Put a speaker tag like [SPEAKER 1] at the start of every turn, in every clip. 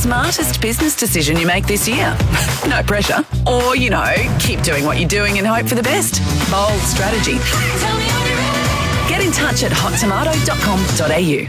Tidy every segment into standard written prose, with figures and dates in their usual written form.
[SPEAKER 1] smartest business decision you make this year. No pressure. Or, keep doing what you're doing and hope for the best. Bold strategy. Tell me when you're ready. Get in touch at hottomato.com.au.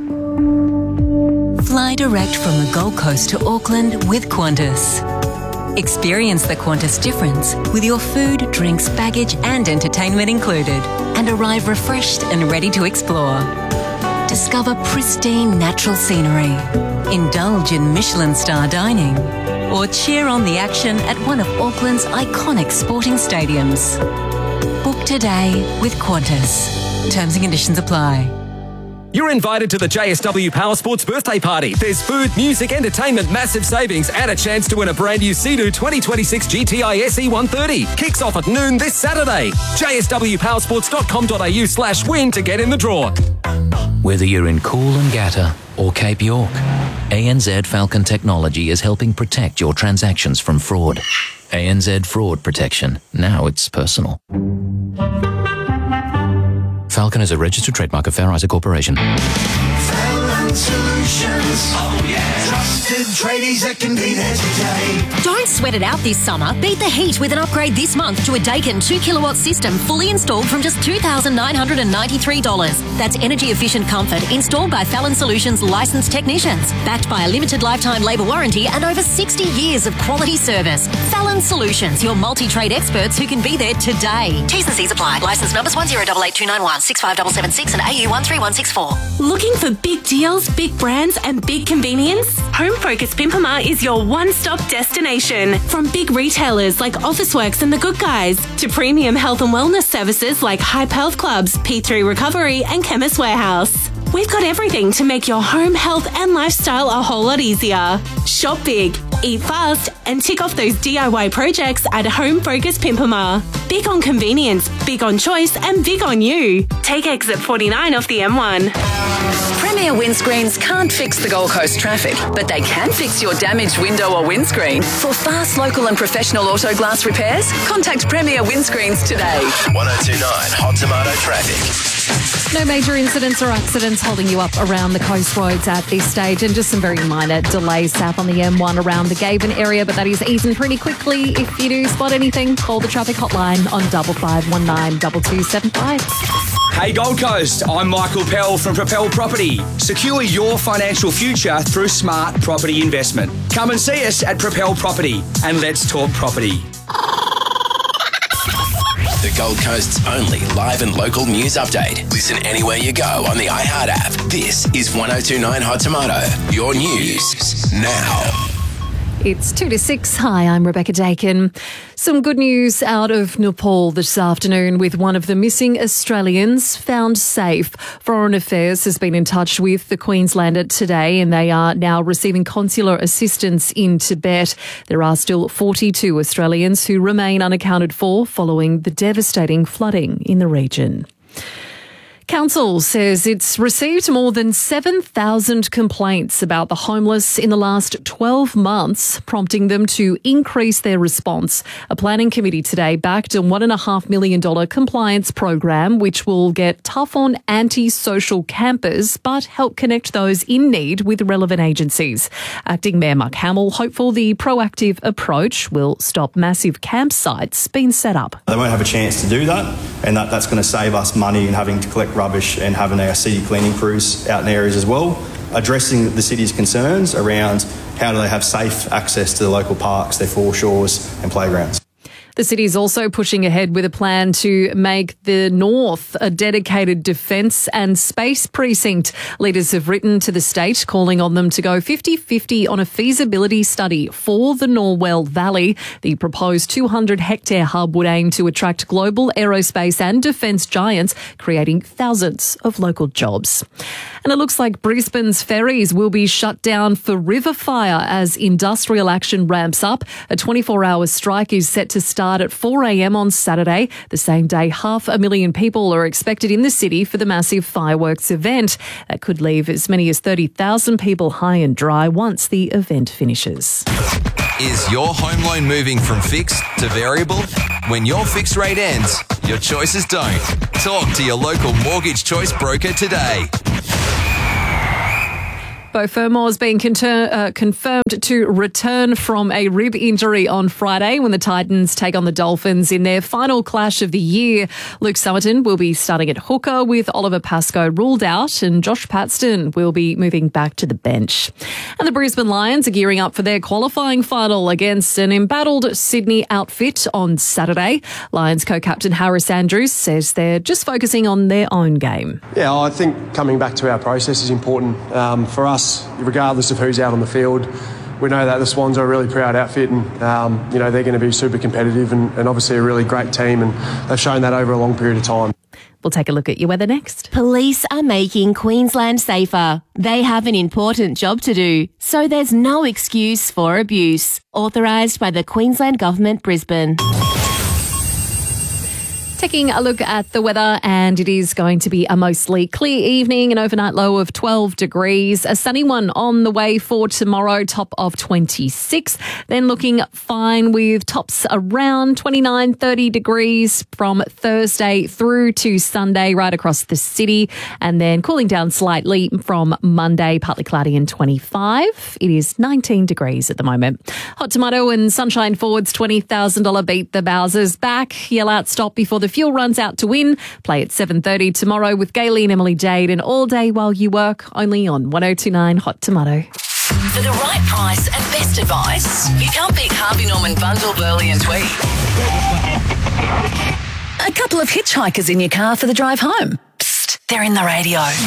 [SPEAKER 2] Fly direct from the Gold Coast to Auckland with Qantas. Experience the Qantas difference with your food, drinks, baggage and entertainment included, and arrive refreshed and ready to explore. Discover pristine natural scenery, indulge in Michelin star dining, or cheer on the action at one of Auckland's iconic sporting stadiums. Book today with Qantas. Terms and conditions apply.
[SPEAKER 3] You're invited to the JSW Power Sports birthday party. There's food, music, entertainment, massive savings, and a chance to win a brand new Sea-Doo 2026 GTI SE 130. Kicks off at noon this Saturday. jswpowersports.com.au/win to get in the draw.
[SPEAKER 4] Whether you're in Coolangatta or Cape York, ANZ Falcon Technology is helping protect your transactions from fraud. ANZ Fraud Protection. Now it's personal. Falcon is a registered trademark of Fair Isaac Corporation.
[SPEAKER 5] Falcon Solutions. Oh yeah. Trusted tradies that can be there today.
[SPEAKER 6] Don't sweat it out this summer. Beat the heat with an upgrade this month to a Daikin 2 kilowatt system fully installed from just $2,993. That's energy efficient comfort installed by Fallon Solutions licensed technicians. Backed by a limited lifetime labour warranty and over 60 years of quality service. Fallon Solutions, your multi-trade experts who can be there today. T's and C's apply. Licence numbers 1088291 65776 and AU 13164.
[SPEAKER 7] Looking for big deals, big brands and big convenience? Home Focus Pimpama is your one-stop destination. From big retailers like Officeworks and The Good Guys to premium health and wellness services like Hype Health Clubs, P3 Recovery and Chemist Warehouse. We've got everything to make your home, health and lifestyle a whole lot easier. Shop big, eat fast and tick off those DIY projects at Home Focus Pimpama. Big on convenience, big on choice and big on you. Take exit 49 off the M1.
[SPEAKER 1] Premier Windscreens can't fix the Gold Coast traffic, but they can fix your damaged window or windscreen. For fast, local and professional auto glass repairs, contact Premier Windscreens today.
[SPEAKER 5] 1029 Hot Tomato Traffic.
[SPEAKER 8] No major incidents or accidents holding you up around the coast roads at this stage, and just some very minor delays south on the M1 around the Gaven area, but that is easing pretty quickly. If you do spot anything, call the traffic hotline on 5519 2275.
[SPEAKER 9] Hey Gold Coast, I'm Michael Pell from Propel Property. Secure your financial future through smart property investment. Come and see us at Propel Property and let's talk property.
[SPEAKER 5] The Gold Coast's only live and local news update. Listen anywhere you go on the iHeart app. This is 1029 Hot Tomato. Your news now.
[SPEAKER 8] It's 2 to 6. Hi, I'm Rebecca Dakin. Some good news out of Nepal this afternoon with one of the missing Australians found safe. Foreign Affairs has been in touch with the Queenslander today and they are now receiving consular assistance in Tibet. There are still 42 Australians who remain unaccounted for following the devastating flooding in the region. Council says it's received more than 7,000 complaints about the homeless in the last 12 months, prompting them to increase their response. A planning committee today backed a $1.5 million compliance program, which will get tough on anti-social campers, but help connect those in need with relevant agencies. Acting Mayor Mark Hamill hopeful the proactive approach will stop massive campsites being set up.
[SPEAKER 10] They won't have a chance to do that, and that's going to save us money in having to collect rubbish and having our city cleaning crews out in areas as well, addressing the city's concerns around how do they have safe access to the local parks, their foreshores and playgrounds.
[SPEAKER 8] The city is also pushing ahead with a plan to make the North a dedicated defence and space precinct. Leaders have written to the state calling on them to go 50-50 on a feasibility study for the Norwell Valley. The proposed 200-hectare hub would aim to attract global aerospace and defence giants, creating thousands of local jobs. And it looks like Brisbane's ferries will be shut down for river fire as industrial action ramps up. A 24-hour strike is set to start at 4 a.m. on Saturday. The same day, 500,000 people are expected in the city for the massive fireworks event. That could leave as many as 30,000 people high and dry once the event finishes.
[SPEAKER 11] Is your home loan moving from fixed to variable? When your fixed rate ends, your choices don't. Talk to your local Mortgage Choice broker today.
[SPEAKER 8] Beau Fermor's been confirmed to return from a rib injury on Friday when the Titans take on the Dolphins in their final clash of the year. Luke Summerton will be starting at hooker with Oliver Pascoe ruled out, and Josh Paxton will be moving back to the bench. And the Brisbane Lions are gearing up for their qualifying final against an embattled Sydney outfit on Saturday. Lions co-captain Harris Andrews says they're just focusing on their own game.
[SPEAKER 12] Yeah, I think coming back to our process is important for us. Regardless of who's out on the field, we know that the Swans are a really proud outfit, and they're going to be super competitive and obviously a really great team, and they've shown that over a long period of time.
[SPEAKER 8] We'll take a look at your weather next.
[SPEAKER 6] Police are making Queensland safer. They have an important job to do, so there's no excuse for abuse. Authorised by the Queensland Government, Brisbane.
[SPEAKER 8] Taking a look at the weather, and it is going to be a mostly clear evening, an overnight low of 12 degrees, a sunny one on the way for tomorrow, top of 26, then looking fine with tops around 29, 30 degrees from Thursday through to Sunday right across the city, and then cooling down slightly from Monday, partly cloudy and 25. It is 19 degrees at the moment. Hot Tomato and Sunshine Ford's $20,000 Beat the Bowsers back. Yell out stop before the fuel runs out to win. Play at 7:30 tomorrow with Gaylene, Emily Jade, and all day while you work, only on 102.9 Hot Tomato.
[SPEAKER 1] For the right price and best advice, you can't beat Harvey Norman Bundle, Burley and Tweed. A couple of hitchhikers in your car for the drive home. Psst, they're in the radio.